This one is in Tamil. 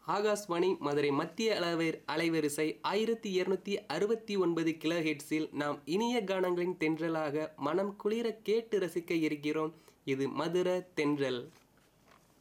ஆகாஷ்வாணி மதுரை மத்திய அலைவரிசை 1269 கிலோஹெர்ட்ஸில் நாம் இனிய கானங்களின் தென்றலாக மனம் குளிர கேட்டு ரசிக்க இருக்கிறோம். இது மதுர தென்றல்.